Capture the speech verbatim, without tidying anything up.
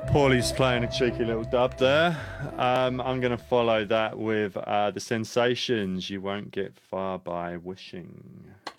Paulie's playing a cheeky little dub there. Um, I'm going to follow that with uh, The Sensations, You Won't Get Far by Wishing.